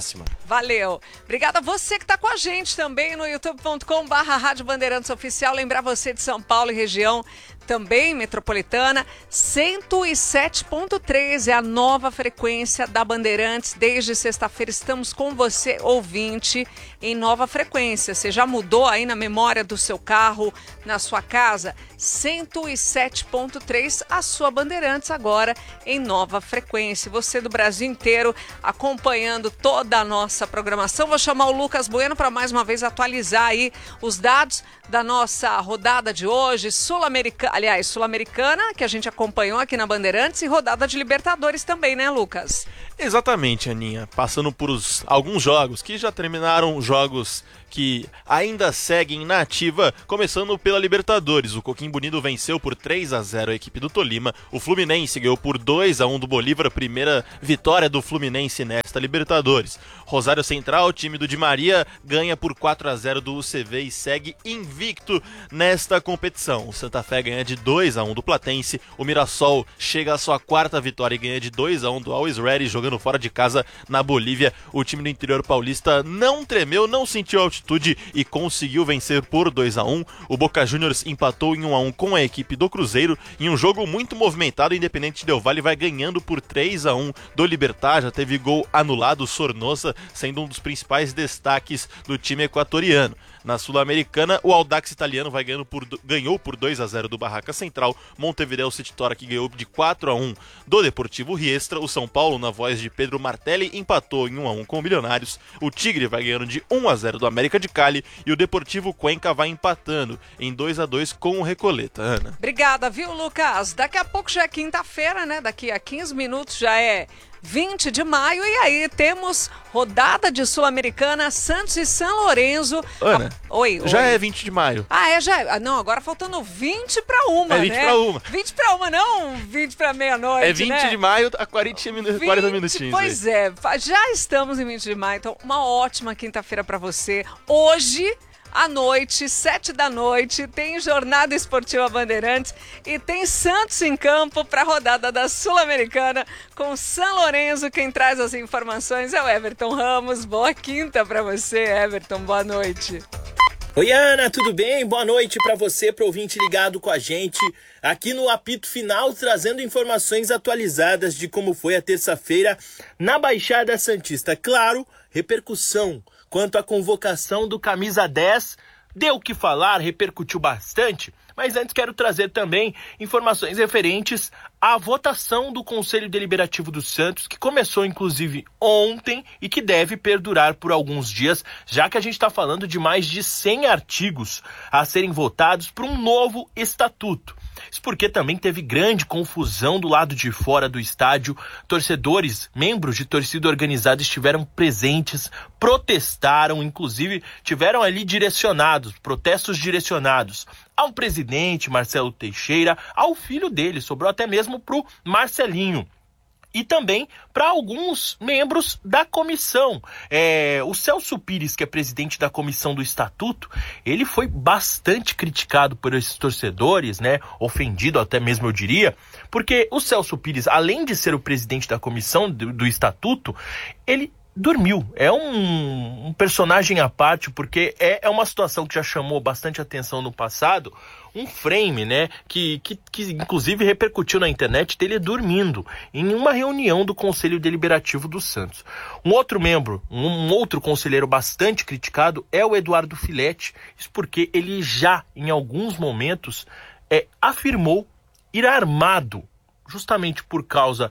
Valeu. Obrigada a você que está com a gente também no youtube ponto com barra Rádio Bandeirantes Oficial. Lembrar você de São Paulo e região, também metropolitana, cento e sete ponto três é a nova frequência da Bandeirantes. Desde sexta-feira estamos com você, ouvinte, em nova frequência. Você já mudou aí na memória do seu carro, na sua casa? cento e sete ponto três, a sua Bandeirantes agora em nova frequência. Você do Brasil inteiro acompanhando toda a nossa programação. Vou chamar o Lucas Bueno para mais uma vez atualizar aí os dados da nossa rodada de hoje, Sul-Americana, aliás, Sul-Americana, que a gente acompanhou aqui na Bandeirantes, e rodada de Libertadores também, né, Lucas? Exatamente, Aninha. Passando por os, alguns jogos que já terminaram, jogos que ainda seguem na ativa, começando pela Libertadores. O Coquimbo Unido venceu por três a zero a equipe do Tolima. O Fluminense ganhou por dois a um do Bolívar, a primeira vitória do Fluminense nesta Libertadores. Rosário Central, time do Di Maria, ganha por quatro a zero do U C V e segue invicto nesta competição. O Santa Fé ganha de dois a um do Platense. O Mirassol chega à sua quarta vitória e ganha de dois a um do Always Ready, jogando fora de casa na Bolívia. O time do interior paulista não tremeu, não sentiu altitude e conseguiu vencer por dois a um. O Boca Juniors empatou em um a um com a equipe do Cruzeiro em um jogo muito movimentado. O Independente Del Valle vai ganhando por três a um do Libertad. Já teve gol anulado, Sornosa sendo um dos principais destaques do time equatoriano. Na Sul-Americana, o Audax italiano vai ganhando por, ganhou por dois a zero do Barraca Central. Montevideo City Torque ganhou de quatro a um do Deportivo Riestra. O São Paulo, na voz de Pedro Martelli, empatou em um a um com o Milionários. O Tigre vai ganhando de um a zero do América de Cali. E o Deportivo Cuenca vai empatando em dois a dois com o Recoleta. Ana. Obrigada, viu, Lucas? Daqui a pouco já é quinta-feira, né? Daqui a quinze minutos já é vinte de maio, e aí temos rodada de Sul-Americana, Santos e São Lourenço. Ana, ah, oi, já oi. é vinte de maio. Ah, é, já é. Não, agora faltando vinte para uma, é vinte né? para uma. vinte para uma, não vinte para meia-noite, É vinte né? de maio a quarenta, minu- vinte, quarenta minutinhos. Pois aí. é, já estamos em vinte de maio, então uma ótima quinta-feira para você. Hoje, à noite, sete da noite, tem Jornada Esportiva Bandeirantes e tem Santos em campo para a rodada da Sul-Americana com São Lourenço. Quem traz as informações é o Everton Ramos. Boa quinta para você, Everton. Boa noite. Oi, Ana, tudo bem? Boa noite para você, pro ouvinte ligado com a gente aqui no apito final, trazendo informações atualizadas de como foi a terça-feira na Baixada Santista. Claro, repercussão quanto à convocação do camisa dez, deu o que falar, repercutiu bastante, mas antes quero trazer também informações referentes à votação do Conselho Deliberativo do Santos, que começou inclusive ontem e que deve perdurar por alguns dias, já que a gente está falando de mais de cem artigos a serem votados para um novo estatuto. Isso porque também teve grande confusão do lado de fora do estádio. Torcedores, membros de torcida organizada estiveram presentes, protestaram, inclusive tiveram ali direcionados, protestos direcionados ao presidente Marcelo Teixeira, ao filho dele, sobrou até mesmo para o Marcelinho. E também para alguns membros da comissão. É, o Celso Pires, que é presidente da comissão do Estatuto, ele foi bastante criticado por esses torcedores, né? Ofendido até mesmo, eu diria, porque o Celso Pires, além de ser o presidente da comissão do, do Estatuto, ele dormiu. É um, um personagem à parte, porque é, é uma situação que já chamou bastante atenção no passado, um frame, né, que, que, que inclusive repercutiu na internet dele dormindo em uma reunião do Conselho Deliberativo do Santos. Um outro membro, um outro conselheiro bastante criticado é o Eduardo Filete, isso porque ele já, em alguns momentos, é, afirmou ir armado, justamente por causa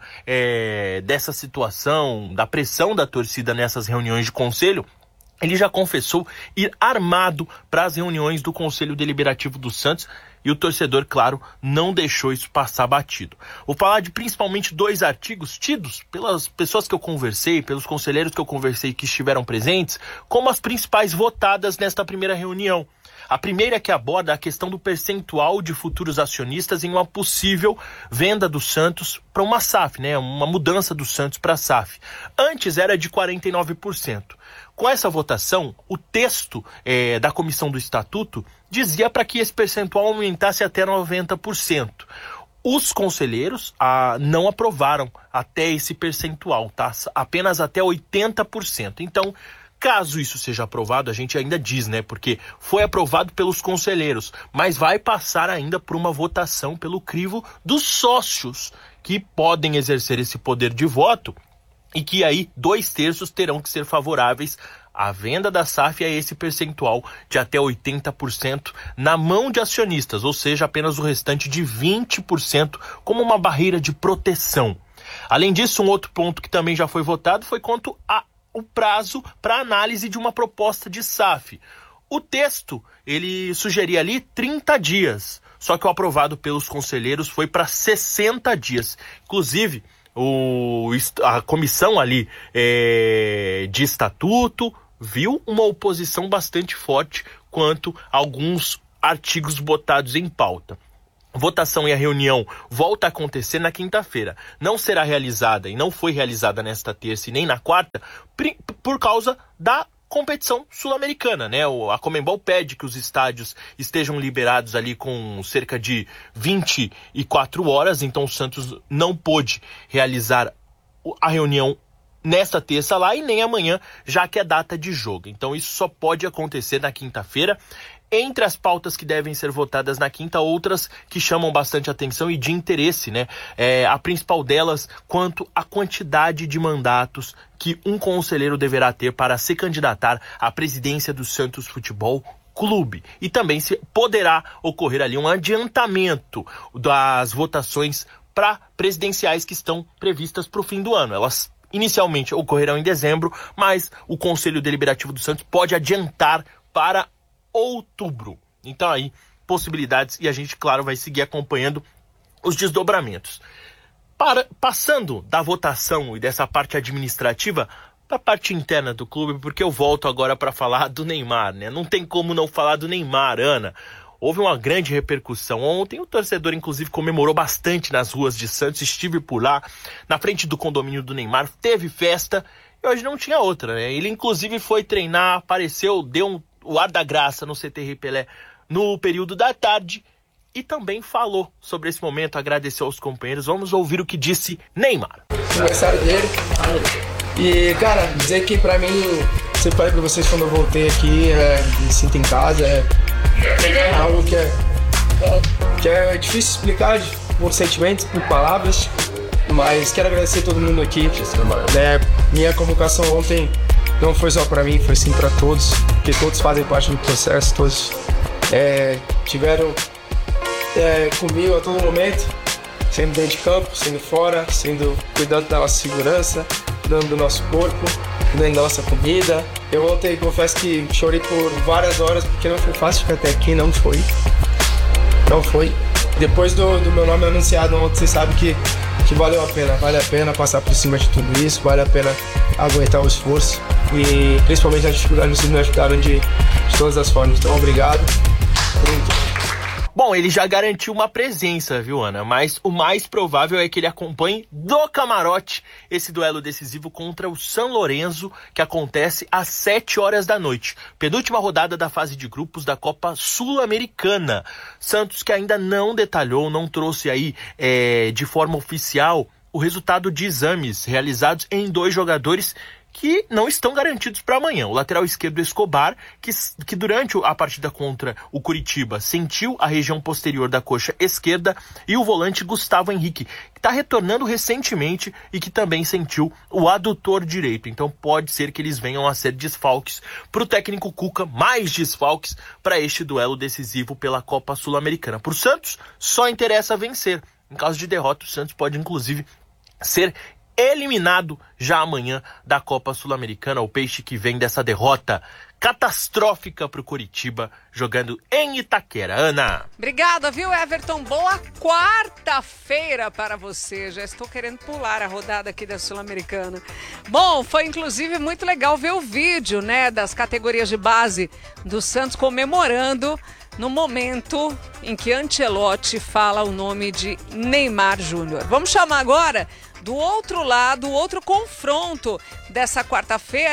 é, dessa situação, da pressão da torcida nessas reuniões de conselho. Ele já confessou ir armado para as reuniões do Conselho Deliberativo do Santos e o torcedor, claro, não deixou isso passar batido. Vou falar de principalmente dois artigos tidos pelas pessoas que eu conversei, pelos conselheiros que eu conversei que estiveram presentes, como as principais votadas nesta primeira reunião. A primeira é que aborda a questão do percentual de futuros acionistas em uma possível venda do Santos para uma S A F, né? Uma mudança do Santos para a S A F. Antes era de quarenta e nove por cento. Com essa votação, o texto é, da comissão do Estatuto dizia para que esse percentual aumentasse até noventa por cento. Os conselheiros ah, não aprovaram até esse percentual, tá? Apenas até oitenta por cento. Então, caso isso seja aprovado, a gente ainda diz, né? Porque foi aprovado pelos conselheiros, mas vai passar ainda por uma votação pelo crivo dos sócios, que podem exercer esse poder de voto e que aí dois terços terão que ser favoráveis à venda da S A F a esse percentual de até oitenta por cento na mão de acionistas, ou seja, apenas o restante de vinte por cento como uma barreira de proteção. Além disso, um outro ponto que também já foi votado foi quanto ao prazo para análise de uma proposta de S A F. O texto, ele sugeria ali trinta dias, só que o aprovado pelos conselheiros foi para sessenta dias. Inclusive, o, a comissão ali é, de estatuto viu uma oposição bastante forte quanto a alguns artigos botados em pauta. Votação e a reunião volta a acontecer na quinta-feira. Não será realizada e não foi realizada nesta terça e nem na quarta por causa da competição sul-americana, né? A Conmebol pede que os estádios estejam liberados ali com cerca de vinte e quatro horas, então o Santos não pôde realizar a reunião nesta terça lá e nem amanhã, já que é data de jogo. Então isso só pode acontecer na quinta-feira. Entre as pautas que devem ser votadas na quinta, outras que chamam bastante atenção e de interesse, né? É, a principal delas, quanto à quantidade de mandatos que um conselheiro deverá ter para se candidatar à presidência do Santos Futebol Clube. E também se poderá ocorrer ali um adiantamento das votações para presidenciais que estão previstas para o fim do ano. Elas inicialmente ocorrerão em dezembro, mas o Conselho Deliberativo do Santos pode adiantar para outubro. Então aí, possibilidades, e a gente, claro, vai seguir acompanhando os desdobramentos. Para, passando da votação e dessa parte administrativa para a parte interna do clube, porque eu volto agora para falar do Neymar, né? Não tem como não falar do Neymar, Ana. Houve uma grande repercussão ontem, o torcedor inclusive comemorou bastante nas ruas de Santos, estive por lá, na frente do condomínio do Neymar, teve festa, e hoje não tinha outra, né? Ele inclusive foi treinar, apareceu, deu um, o ar da graça no C T R Pelé no período da tarde, e também falou sobre esse momento, agradeceu aos companheiros. Vamos ouvir o que disse Neymar. Aniversário dele, e cara, dizer que pra mim, sempre falei pra vocês quando eu voltei aqui, é, me sinto em casa, é É algo que é, que é difícil explicar por sentimentos, por palavras, mas quero agradecer a todo mundo aqui. É, minha convocação ontem não foi só para mim, foi sim para todos, porque todos fazem parte do processo, todos é, tiveram é, comigo a todo momento, sendo dentro de campo, sendo fora, sendo cuidando da nossa segurança, cuidando do nosso corpo, cuidando da nossa comida. Eu ontem confesso que chorei por várias horas, porque não foi fácil ficar até aqui, não foi. Não foi. Depois do, do meu nome anunciado ontem, você sabe que, que valeu a pena. Vale a pena passar por cima de tudo isso, vale a pena aguentar o esforço. E principalmente as dificuldades, vocês me ajudaram de, de todas as formas. Então, obrigado. Muito. Bom, ele já garantiu uma presença, viu, Ana? Mas o mais provável é que ele acompanhe do camarote esse duelo decisivo contra o San Lorenzo, que acontece às sete horas da noite. Penúltima rodada da fase de grupos da Copa Sul-Americana. Santos, que ainda não detalhou, não trouxe aí é, de forma oficial o resultado de exames realizados em dois jogadores que não estão garantidos para amanhã. O lateral esquerdo Escobar, que, que durante a partida contra o Curitiba sentiu a região posterior da coxa esquerda, e o volante Gustavo Henrique, que está retornando recentemente e que também sentiu o adutor direito. Então pode ser que eles venham a ser desfalques para o técnico Cuca, mais desfalques para este duelo decisivo pela Copa Sul-Americana. Para o Santos, só interessa vencer. Em caso de derrota, o Santos pode inclusive ser eliminado já amanhã da Copa Sul-Americana, o peixe que vem dessa derrota catastrófica para o Curitiba, jogando em Itaquera. Ana. Obrigada, viu, Everton? Boa quarta-feira para você. Já estou querendo pular a rodada aqui da Sul-Americana. Bom, foi inclusive muito legal ver o vídeo, né, das categorias de base do Santos comemorando no momento em que Ancelotti fala o nome de Neymar Júnior. Vamos chamar agora do outro lado, o outro confronto dessa quarta-feira,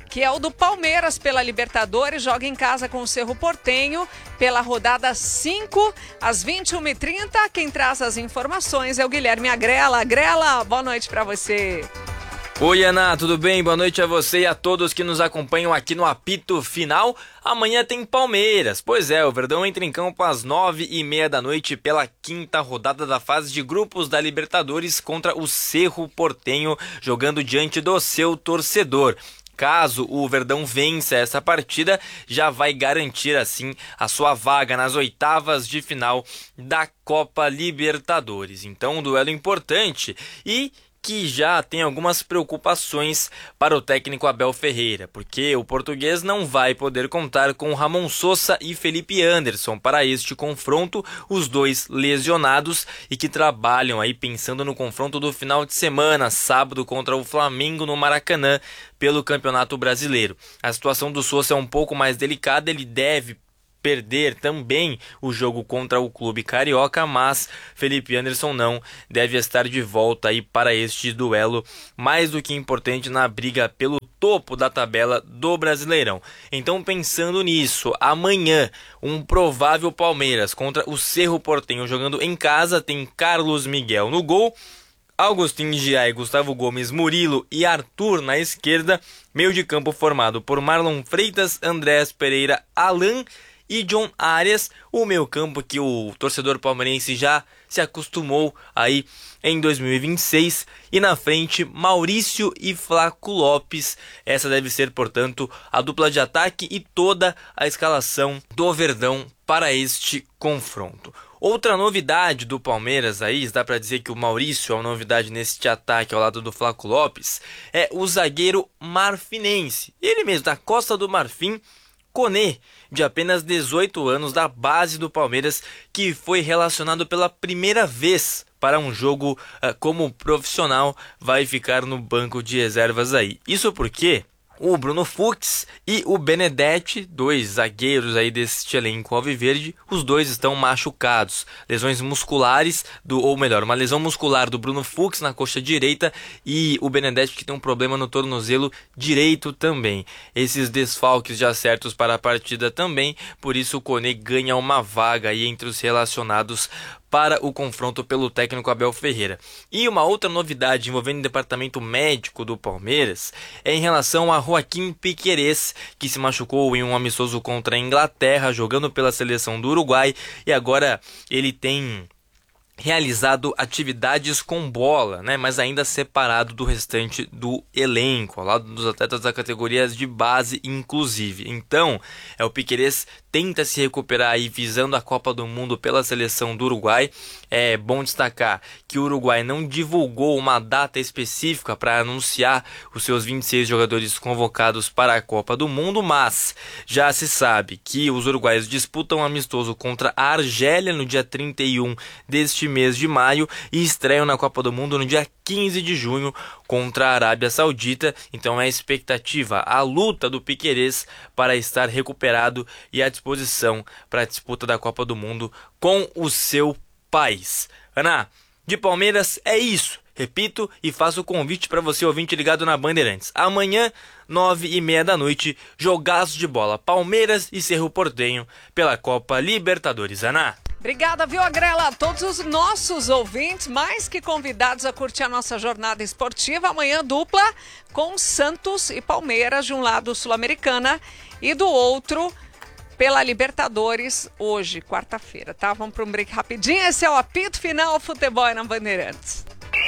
que é o do Palmeiras pela Libertadores, joga em casa com o Cerro Porteño pela rodada cinco, às vinte e uma e trinta. Quem traz as informações é o Guilherme Agrela. Agrela, boa noite para você. Oi, Ana, tudo bem? Boa noite a você e a todos que nos acompanham aqui no Apito Final. Amanhã tem Palmeiras. Pois é, o Verdão entra em campo às nove e meia da noite pela quinta rodada da fase de grupos da Libertadores contra o Cerro Porteño, jogando diante do seu torcedor. Caso o Verdão vença essa partida, já vai garantir assim a sua vaga nas oitavas de final da Copa Libertadores. Então, um duelo importante e que já tem algumas preocupações para o técnico Abel Ferreira, porque o português não vai poder contar com Ramon Sosa e Felipe Anderson para este confronto, os dois lesionados e que trabalham aí pensando no confronto do final de semana, sábado contra o Flamengo no Maracanã pelo Campeonato Brasileiro. A situação do Sosa é um pouco mais delicada, ele deve perder também o jogo contra o clube carioca, mas Felipe Anderson não deve estar de volta aí para este duelo mais do que importante na briga pelo topo da tabela do Brasileirão. Então, pensando nisso, amanhã um provável Palmeiras contra o Cerro Porteño jogando em casa, tem Carlos Miguel no gol, Agustín Giai, Gustavo Gomes, Murilo e Arthur na esquerda, meio de campo formado por Marlon Freitas, Andrés Pereira, Alan e John Arias, o meio campo que o torcedor palmeirense já se acostumou aí em dois mil e vinte e seis, e na frente Maurício e Flaco Lopes. Essa deve ser, portanto, a dupla de ataque e toda a escalação do Verdão para este confronto. Outra novidade do Palmeiras aí, dá para dizer que o Maurício é uma novidade neste ataque ao lado do Flaco Lopes, é o zagueiro marfinense, ele mesmo, da Costa do Marfim, Koné, de apenas dezoito anos, da base do Palmeiras, que foi relacionado pela primeira vez para um jogo uh, como profissional, vai ficar no banco de reservas aí. Isso porque o Bruno Fux e o Benedetti, dois zagueiros aí deste elenco alviverde, os dois estão machucados. Lesões musculares, do, ou melhor, uma lesão muscular do Bruno Fux na coxa direita e o Benedetti que tem um problema no tornozelo direito também. Esses desfalques já certos para a partida também, por isso o Koné ganha uma vaga aí entre os relacionados para o confronto pelo técnico Abel Ferreira. E uma outra novidade envolvendo o departamento médico do Palmeiras é em relação a Joaquim Piquerez, que se machucou em um amistoso contra a Inglaterra, jogando pela seleção do Uruguai, e agora ele tem realizado atividades com bola, né, mas ainda separado do restante do elenco, ao lado dos atletas da categoria de base inclusive. Então, é o Piquerez tenta se recuperar aí visando a Copa do Mundo pela seleção do Uruguai. É bom destacar que o Uruguai não divulgou uma data específica para anunciar os seus vinte e seis jogadores convocados para a Copa do Mundo, mas já se sabe que os uruguaios disputam um amistoso contra a Argélia no dia trinta e um deste mês de maio e estreiam na Copa do Mundo no dia quinze de junho contra a Arábia Saudita. Então é a expectativa, a luta do Piquerez para estar recuperado e à disposição para a disputa da Copa do Mundo com o seu país. Ana, de Palmeiras é isso. Repito e faço o convite para você, ouvinte ligado na Bandeirantes. Amanhã, nove e meia da noite, jogaço de bola, Palmeiras e Cerro Porteño pela Copa Libertadores. Ana. Obrigada, viu, Agrela? Todos os nossos ouvintes, mais que convidados a curtir a nossa jornada esportiva. Amanhã dupla com Santos e Palmeiras, de um lado Sul-Americana e do outro pela Libertadores, hoje, quarta-feira, tá? Vamos para um break rapidinho. Esse é o Apito Final Futebol na Bandeirantes.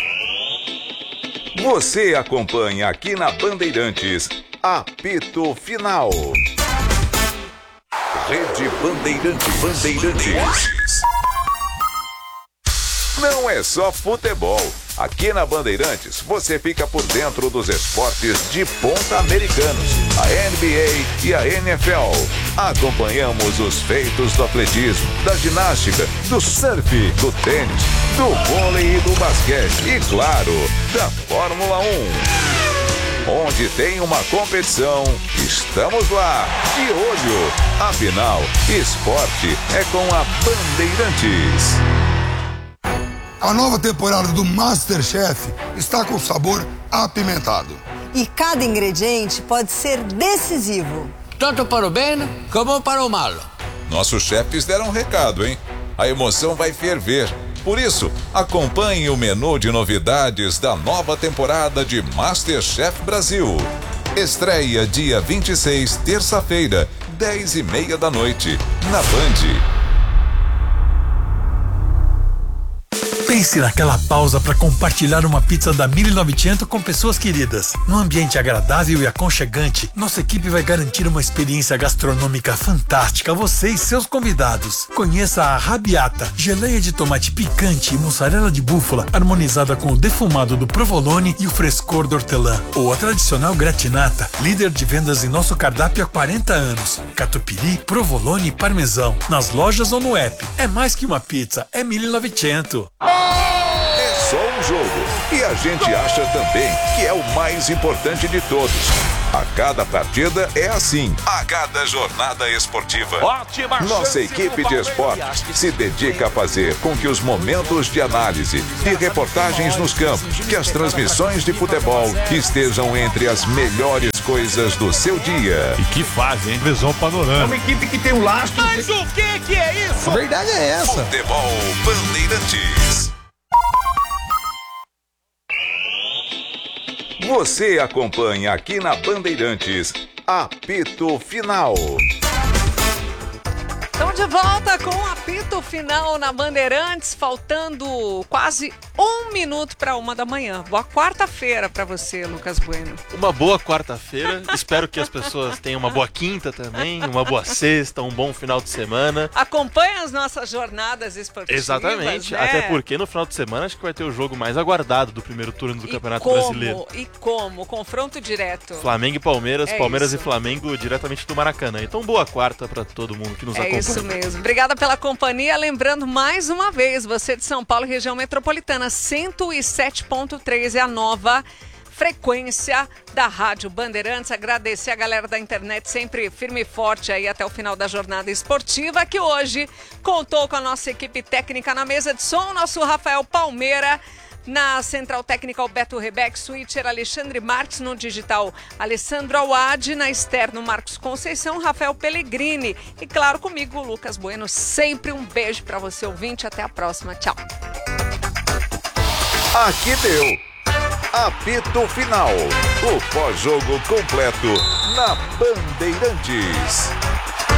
Você acompanha aqui na Bandeirantes, Apito Final. Rede Bandeirantes. Bandeirantes. Não é só futebol. Aqui na Bandeirantes você fica por dentro dos esportes de ponta americanos, a N B A e a N F L. Acompanhamos os feitos do atletismo, da ginástica, do surf, do tênis, do vôlei e do basquete e, claro, da Fórmula um. Onde tem uma competição, estamos lá, de olho. Afinal, esporte é com a Bandeirantes. A nova temporada do MasterChef está com sabor apimentado. E cada ingrediente pode ser decisivo. Tanto para o bem como para o mal. Nossos chefes deram um recado, hein? A emoção vai ferver. Por isso, acompanhe o menu de novidades da nova temporada de MasterChef Brasil. Estreia dia vinte e seis, terça-feira, dez e meia da noite, na Band. Pense naquela pausa para compartilhar uma pizza da mil e novecentos com pessoas queridas. Num ambiente agradável e aconchegante, nossa equipe vai garantir uma experiência gastronômica fantástica a você e seus convidados. Conheça a Rabiata, geleia de tomate picante e mussarela de búfala, harmonizada com o defumado do provolone e o frescor do hortelã. Ou a tradicional gratinata, líder de vendas em nosso cardápio há quarenta anos. Catupiry, provolone e parmesão. Nas lojas ou no app. É mais que uma pizza, é mil e novecentos. É só um jogo. E a gente acha também que é o mais importante de todos. A cada partida é assim. A cada jornada esportiva. Ótima Nossa equipe de esportes se dedica a fazer com que os momentos de análise, de reportagens nos campos, que as transmissões de futebol estejam entre as melhores coisas do seu dia. E que fazem, hein? Visão panorâmica. É uma equipe que tem um lastro. Mas o que que é isso? A verdade é essa. Futebol Bandeirantes. Você acompanha aqui na Bandeirantes, Apito Final. Estamos de volta com o apito final na Bandeirantes, faltando quase um minuto para uma da manhã. Boa quarta-feira para você, Lucas Bueno. Uma boa quarta-feira. Espero que as pessoas tenham uma boa quinta também, uma boa sexta, um bom final de semana. Acompanha as nossas jornadas esportivas. Exatamente, né? Até porque no final de semana acho que vai ter o jogo mais aguardado do primeiro turno do e Campeonato como, Brasileiro. E como? Confronto direto. Flamengo e Palmeiras, é Palmeiras isso. e Flamengo diretamente do Maracanã. Então boa quarta para todo mundo que nos é acompanha. Isso mesmo. Obrigada pela companhia. Lembrando mais uma vez, você de São Paulo, região metropolitana, cento e sete ponto três é a nova frequência da Rádio Bandeirantes. Agradecer a galera da internet, sempre firme e forte aí até o final da jornada esportiva, que hoje contou com a nossa equipe técnica na mesa de som, nosso Rafael Palmeira. Na Central Técnica, o Beto Rebeck, Switcher, Alexandre Marques, no digital, Alessandro Awad, na externo, Marcos Conceição, Rafael Pellegrini e, claro, comigo, Lucas Bueno. Sempre um beijo para você, ouvinte. Até a próxima. Tchau. Aqui deu. Apito Final. O pós-jogo completo na Bandeirantes.